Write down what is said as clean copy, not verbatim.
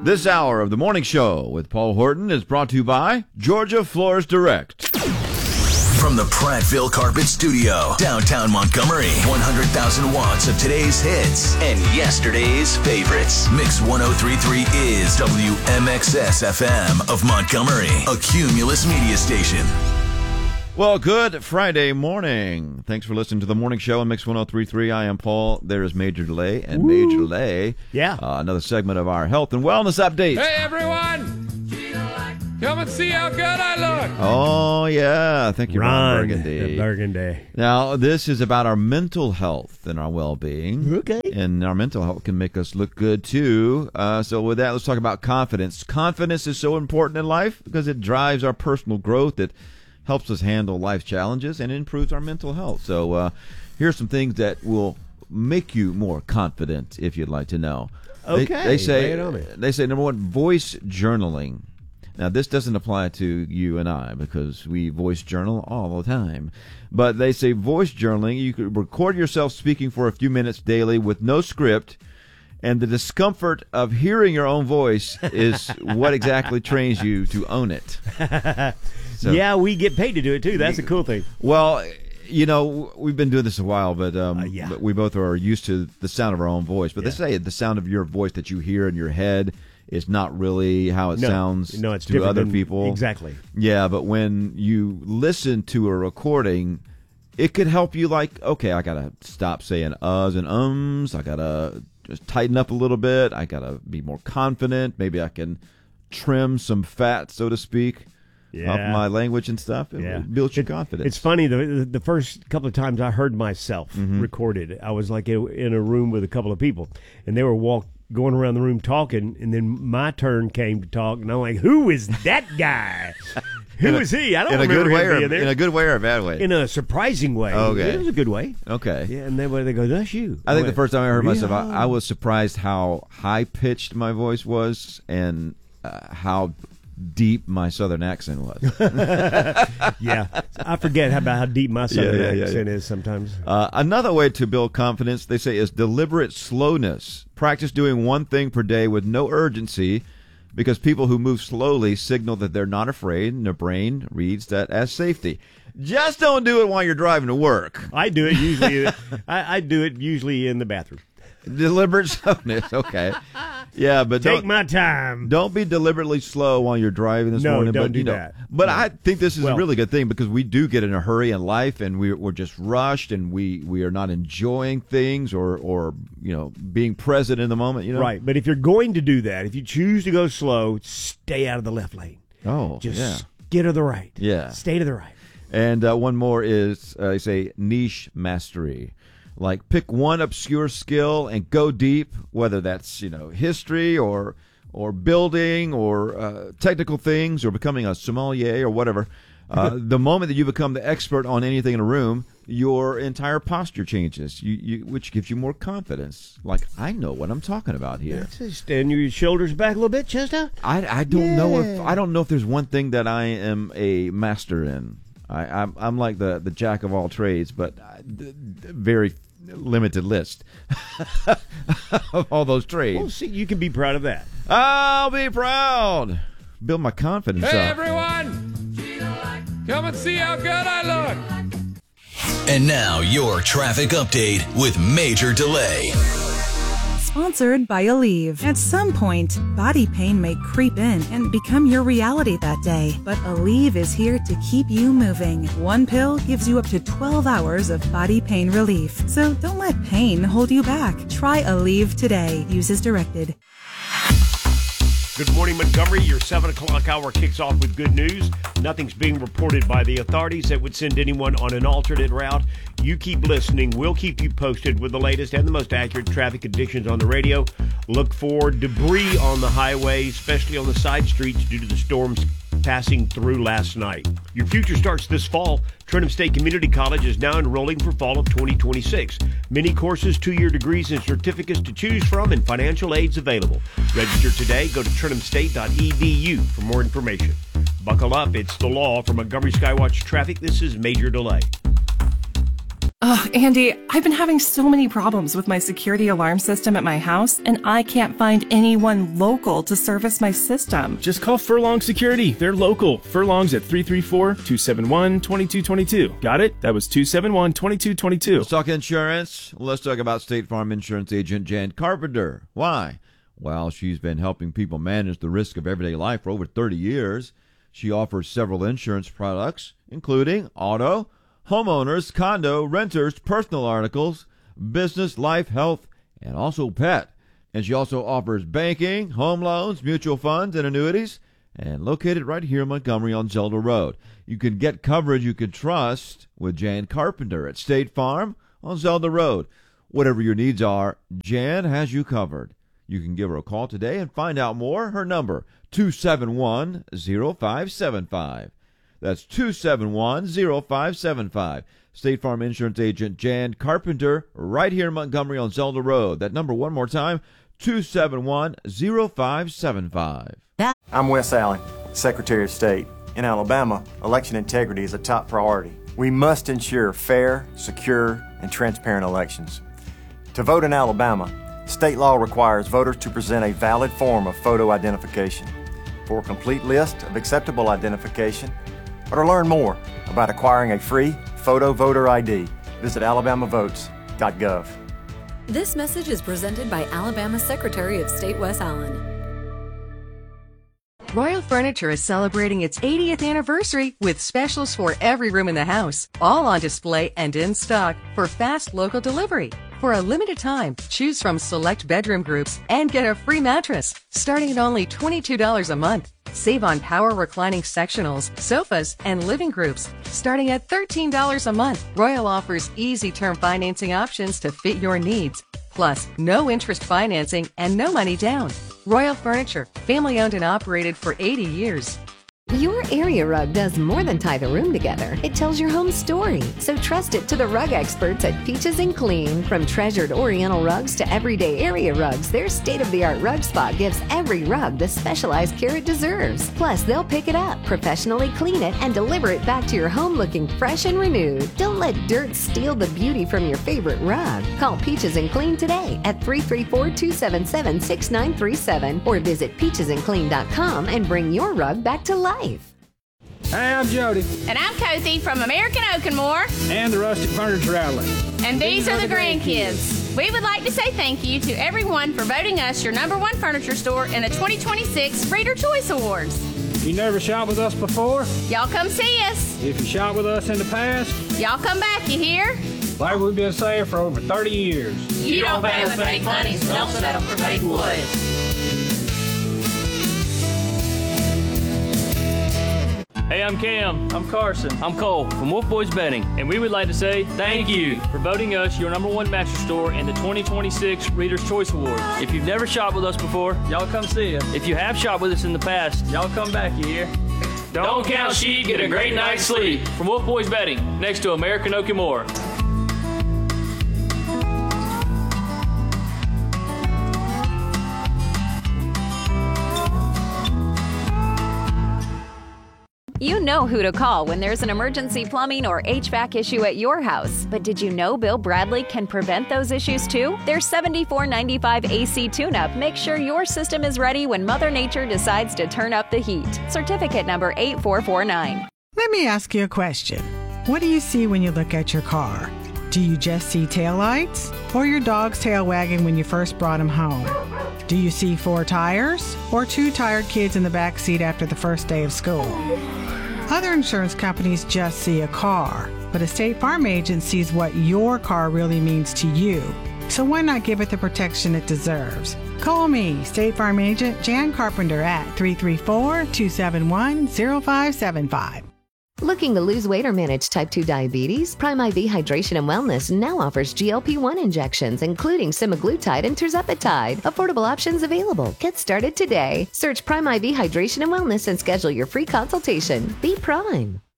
This hour of the morning show with Paul Horton is brought to you by Georgia Floors Direct. From the Prattville Carpet Studio, downtown Montgomery, 100,000 watts of today's hits and yesterday's favorites. Mix 103.3 is WMXS FM of Montgomery, a Cumulus media station. Well, good Friday morning. Thanks for listening to the morning show on Mix 103.3. I am Paul. There is Major Delay. And Woo. Major Delay, another segment of our health and wellness update. Hey, everyone! Come and see how good I look! Oh, yeah. Thank you, Ron Burgundy. Burgundy. Now, this is about our mental health and our well-being. Okay. And our mental health can make us look good, too. So with that, let's talk about confidence. Confidence is so important in life because it drives our personal growth. It helps us handle life's challenges and improves our mental health. So here's some things that will make you more confident if you'd like to know. Okay. They say, number one, voice journaling. Now, this doesn't apply to you and I because we voice journal all the time. But they say voice journaling, you could record yourself speaking for a few minutes daily with no script, and the discomfort of hearing your own voice is what exactly trains you to own it. So, yeah, we get paid to do it, too. That's a cool thing. Well, you know, we've been doing this a while, but we both are used to the sound of our own voice. But they say the sound of your voice that you hear in your head is not really how it sounds to other people. Exactly. Yeah, but when you listen to a recording, it could help you like, okay, I got to stop saying uhs and ums. I got to just tighten up a little bit. I got to be more confident. Maybe I can trim some fat, so to speak. Yeah. Of my language and stuff. It builds your confidence. It's funny, the first couple of times I heard myself recorded, I was like in a room with a couple of people, and they were going around the room talking, and then my turn came to talk, and I'm like, who is that guy? Who is he? I don't remember him being there. In a good way or a bad way? In a surprising way. Okay. It was a good way. Okay. Yeah, and they go, that's you. I think the first time I heard myself, I was surprised how high-pitched my voice was and how deep my southern accent was. Yeah, I forget about how deep my southern accent is sometimes. Another way to build confidence, they say, is deliberate slowness. Practice doing one thing per day with no urgency, because people who move slowly signal that they're not afraid, and their brain reads that as safety. Just don't do it while you're driving to work. I do it usually. I do it usually in the bathroom. Deliberate slowness, okay. Yeah, but take my time. Don't be deliberately slow while you're driving this morning. Don't do that. But I think this is a really good thing because we do get in a hurry in life, and we're just rushed, and we are not enjoying things or being present in the moment. Right. But if you're going to do that, if you choose to go slow, stay out of the left lane. Oh, just get to the right. Yeah, stay to the right. And one more is they say niche mastery. Like pick one obscure skill and go deep, whether that's history or building or technical things or becoming a sommelier or whatever. The moment that you become the expert on anything in a room, your entire posture changes, which gives you more confidence. Like, I know what I'm talking about here. Stand your shoulders back a little bit, chest out. I don't know if there's one thing that I am a master in. I'm like the jack of all trades, but very limited list of all those trades. Well, see, you can be proud of that. I'll be proud. Build my confidence up. Hey, everyone! Come and see how good I look! And now, your traffic update with Major Delay. Sponsored by Aleve. At some point, body pain may creep in and become your reality that day. But Aleve is here to keep you moving. One pill gives you up to 12 hours of body pain relief. So don't let pain hold you back. Try Aleve today. Use as directed. Good morning, Montgomery. Your 7 o'clock hour kicks off with good news. Nothing's being reported by the authorities that would send anyone on an alternate route. You keep listening. We'll keep you posted with the latest and the most accurate traffic conditions on the radio. Look for debris on the highway, especially on the side streets due to the storms passing through last night. Your future starts this fall. Trenton State Community College is now enrolling for fall of 2026. Many courses, 2-year degrees, and certificates to choose from, and financial aids available. Register today. Go to TrentonState.edu for more information. Buckle up. It's the law. From Montgomery Skywatch Traffic, this is Major Delay. Andy, I've been having so many problems with my security alarm system at my house, and I can't find anyone local to service my system. Just call Furlong Security. They're local. Furlong's at 334-271-2222. Got it? That was 271-2222. Let's talk insurance. Let's talk about State Farm Insurance agent Jan Carpenter. Why? Well, she's been helping people manage the risk of everyday life for over 30 years. She offers several insurance products, including auto, homeowners, condo, renters, personal articles, business, life, health, and also pet. And she also offers banking, home loans, mutual funds, and annuities, and located right here in Montgomery on Zelda Road. You can get coverage you can trust with Jan Carpenter at State Farm on Zelda Road. Whatever your needs are, Jan has you covered. You can give her a call today and find out more. Her number, 271-0575. That's 271-0575. State Farm Insurance agent Jan Carpenter, right here in Montgomery on Zelda Road. That number one more time, 271-0575. I'm Wes Allen, Secretary of State. In Alabama, election integrity is a top priority. We must ensure fair, secure, and transparent elections. To vote in Alabama, state law requires voters to present a valid form of photo identification. For a complete list of acceptable identification, or to learn more about acquiring a free photo voter ID, visit alabamavotes.gov. This message is presented by Alabama Secretary of State Wes Allen. Royal Furniture is celebrating its 80th anniversary with specials for every room in the house, all on display and in stock for fast local delivery. For a limited time, choose from select bedroom groups and get a free mattress, starting at only $22 a month. Save on power reclining sectionals, sofas, and living groups, starting at $13 a month. Royal offers easy term financing options to fit your needs. Plus, no interest financing and no money down. Royal Furniture, family owned and operated for 80 years. Your area rug does more than tie the room together. It tells your home story. So trust it to the rug experts at Peaches and Clean. From treasured Oriental rugs to everyday area rugs, their state-of-the-art rug spot gives every rug the specialized care it deserves. Plus, they'll pick it up, professionally clean it, and deliver it back to your home looking fresh and renewed. Don't let dirt steal the beauty from your favorite rug. Call Peaches and Clean today at 334-277-6937 or visit peachesandclean.com and bring your rug back to life. Hi, I'm Jody. And I'm Cozy from American Oak and More. And the Rustic Furniture Outlet. And these are the grandkids. We would like to say thank you to everyone for voting us your #1 furniture store in the 2026 Reader Choice Awards. You never shot with us before? Y'all come see us. If you shot with us in the past? Y'all come back, you hear? Like we've been saying for over 30 years. You don't pay with fake money, so don't settle for fake wood. Hey, I'm Cam. I'm Carson. I'm Cole from Wolf Boys Bedding, and we would like to say thank you for voting us your #1 mattress store in the 2026 Reader's Choice Awards. If you've never shopped with us before, y'all come see us. If you have shopped with us in the past, y'all come back, you hear? Don't count sheep, get a great night's sleep. From Wolf Boys Bedding, next to American Oak and More. You know who to call when there's an emergency plumbing or HVAC issue at your house. But did you know Bill Bradley can prevent those issues too? Their $74.95 AC tune-up makes sure your system is ready when Mother Nature decides to turn up the heat. Certificate number 8449. Let me ask you a question. What do you see when you look at your car? Do you just see taillights? Or your dog's tail wagging when you first brought him home? Do you see 4 tires? Or 2 tired kids in the back seat after the first day of school? Other insurance companies just see a car, but a State Farm agent sees what your car really means to you. So why not give it the protection it deserves? Call me, State Farm agent Jan Carpenter at 334-271-0575. Looking to lose weight or manage type 2 diabetes? Prime IV Hydration and Wellness now offers GLP-1 injections, including semaglutide and tirzepatide. Affordable options available. Get started today. Search Prime IV Hydration and Wellness and schedule your free consultation. Be Prime.